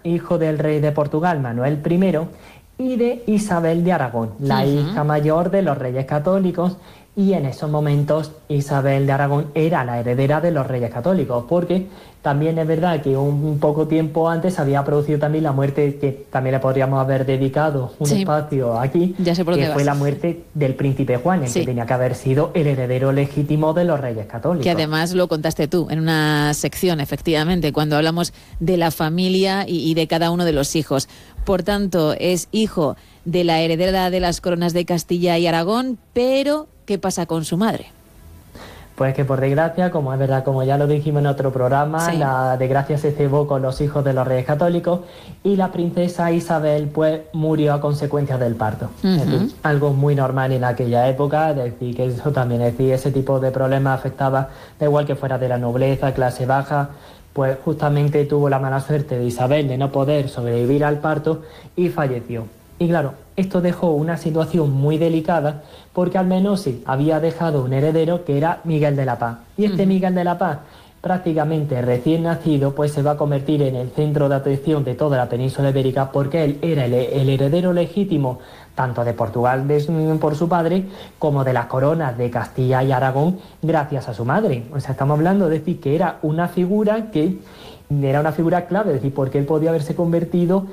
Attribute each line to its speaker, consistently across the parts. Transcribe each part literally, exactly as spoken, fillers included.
Speaker 1: hijo del rey de Portugal, Manuel primero, y de Isabel de Aragón, la uh-huh. hija mayor de los reyes católicos. Y en esos momentos Isabel de Aragón era la heredera de los reyes católicos, porque también es verdad que un poco tiempo antes había producido también la muerte, que también le podríamos haber dedicado un sí. espacio aquí,
Speaker 2: ya sé por
Speaker 1: que
Speaker 2: dónde
Speaker 1: fue
Speaker 2: vas.
Speaker 1: la muerte del príncipe Juan, el sí. que tenía que haber sido el heredero legítimo de los reyes católicos.
Speaker 2: Que además lo contaste tú en una sección, efectivamente, cuando hablamos de la familia y, y de cada uno de los hijos. Por tanto, es hijo de la heredera de las coronas de Castilla y Aragón, pero ¿qué pasa con su madre?
Speaker 1: Pues que por desgracia, como es verdad, como ya lo dijimos en otro programa, sí. la desgracia se cebó con los hijos de los reyes católicos y la princesa Isabel pues murió a consecuencia del parto. Uh-huh. Es decir, algo muy normal en aquella época, es decir, que eso también, es decir, ese tipo de problemas afectaba, da igual que fuera de la nobleza, clase baja, pues justamente tuvo la mala suerte de Isabel de no poder sobrevivir al parto y falleció. Y claro, esto dejó una situación muy delicada porque al menos sí, había dejado un heredero que era Miguel de la Paz. Y este uh-huh. Miguel de la Paz, prácticamente recién nacido, pues se va a convertir en el centro de atención de toda la península ibérica porque él era el, el heredero legítimo tanto de Portugal de, por su padre como de las coronas de Castilla y Aragón gracias a su madre. O sea, estamos hablando de decir que era una figura que era una figura clave, es decir, porque él podía haberse convertido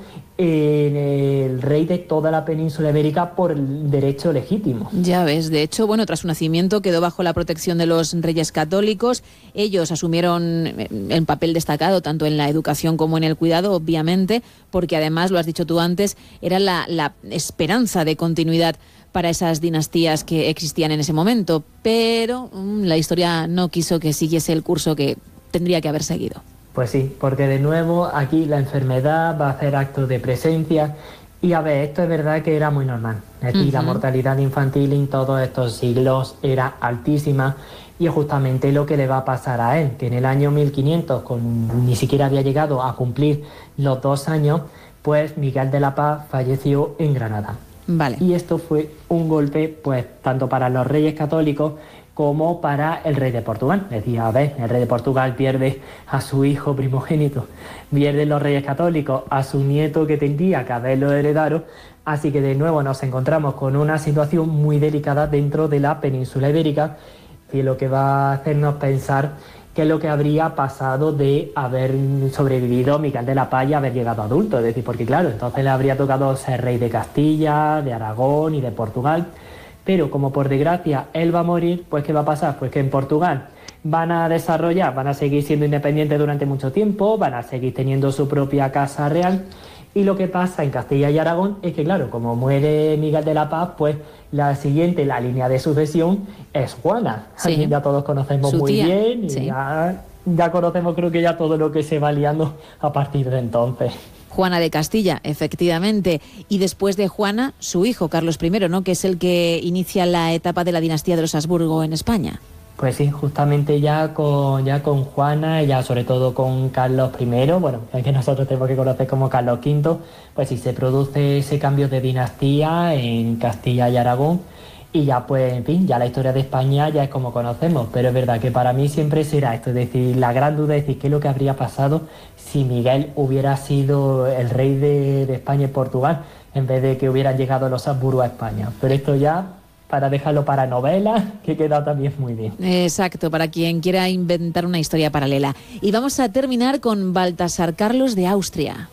Speaker 1: en el rey de toda la península ibérica por el derecho legítimo.
Speaker 2: Ya ves, de hecho, bueno, tras su nacimiento quedó bajo la protección de los reyes católicos. Ellos asumieron el papel destacado tanto en la educación como en el cuidado, obviamente, porque además, lo has dicho tú antes, era la, la esperanza de continuidad para esas dinastías que existían en ese momento, pero mmm, la historia no quiso que siguiese el curso que tendría que haber seguido.
Speaker 1: Pues sí, porque de nuevo aquí la enfermedad va a hacer actos de presencia y a ver, esto es verdad que era muy normal. Es decir, uh-huh. la mortalidad infantil en todos estos siglos era altísima y es justamente lo que le va a pasar a él, que en el año mil quinientos, con, ni siquiera había llegado a cumplir los dos años, pues Miguel de la Paz falleció en Granada.
Speaker 2: Vale.
Speaker 1: Y esto fue un golpe, pues, tanto para los reyes católicos como para el rey de Portugal. Decía, a ver, el rey de Portugal pierde a su hijo primogénito, pierden los reyes católicos a su nieto que tendría que haberlo heredado, así que de nuevo nos encontramos con una situación muy delicada dentro de la península ibérica y lo que va a hacernos pensar qué es lo que habría pasado de haber sobrevivido Miguel de la Paz y haber llegado adulto, es decir, porque claro, entonces le habría tocado ser rey de Castilla, de Aragón y de Portugal. Pero como por desgracia él va a morir, pues ¿qué va a pasar? Pues que en Portugal van a desarrollar, van a seguir siendo independientes durante mucho tiempo, van a seguir teniendo su propia casa real y lo que pasa en Castilla y Aragón es que claro, como muere Miguel de la Paz, pues la siguiente, la línea de sucesión es Juana,
Speaker 2: sí.
Speaker 1: Aquí ya todos conocemos muy
Speaker 2: tía.
Speaker 1: bien y
Speaker 2: sí.
Speaker 1: ya, ya conocemos creo que ya todo lo que se va liando a partir de entonces.
Speaker 2: Juana de Castilla, efectivamente. Y después de Juana, su hijo, Carlos primero, ¿no? Que es el que inicia la etapa de la dinastía de los Habsburgo en España.
Speaker 1: Pues sí, justamente ya con, ya con Juana, ya sobre todo con Carlos primero, bueno, el que nosotros tenemos que conocer como Carlos quinto, pues sí se produce ese cambio de dinastía en Castilla y Aragón. Y ya pues, en fin, ya la historia de España ya es como conocemos, pero es verdad que para mí siempre será esto, es decir, la gran duda es decir, qué es lo que habría pasado si Miguel hubiera sido el rey de, de España y Portugal, en vez de que hubieran llegado los Habsburgo a España. Pero esto ya, para dejarlo para novelas, que queda también muy bien.
Speaker 2: Exacto, para quien quiera inventar una historia paralela. Y vamos a terminar con Baltasar Carlos de Austria.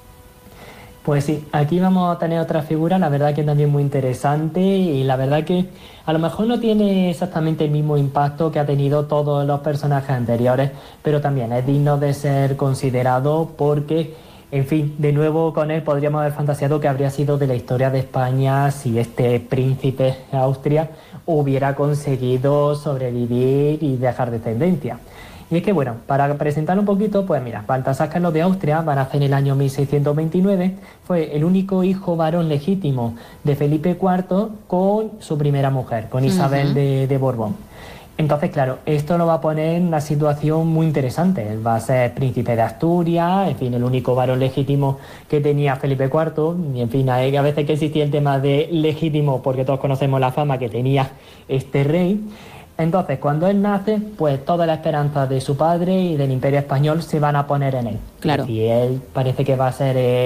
Speaker 1: Pues sí, aquí vamos a tener otra figura, la verdad que también muy interesante y la verdad que a lo mejor no tiene exactamente el mismo impacto que ha tenido todos los personajes anteriores, pero también es digno de ser considerado porque, en fin, de nuevo con él podríamos haber fantaseado que habría sido de la historia de España si este príncipe de Austria hubiera conseguido sobrevivir y dejar descendencia. Y es que, bueno, para presentar un poquito, pues mira, Baltasar Carlos de Austria va a nacer en el año mil seiscientos veintinueve, fue el único hijo varón legítimo de Felipe cuarto con su primera mujer, con Isabel uh-huh. de, de Borbón. Entonces, claro, esto lo va a poner en una situación muy interesante. Él va a ser príncipe de Asturias, en fin, el único varón legítimo que tenía Felipe cuarto, y en fin, a veces que existía el tema de legítimo, porque todos conocemos la fama que tenía este rey. Entonces, cuando él nace, pues toda la esperanza de su padre y del Imperio Español se van a poner en él.
Speaker 2: Claro.
Speaker 1: Y él parece que va a ser... Eh,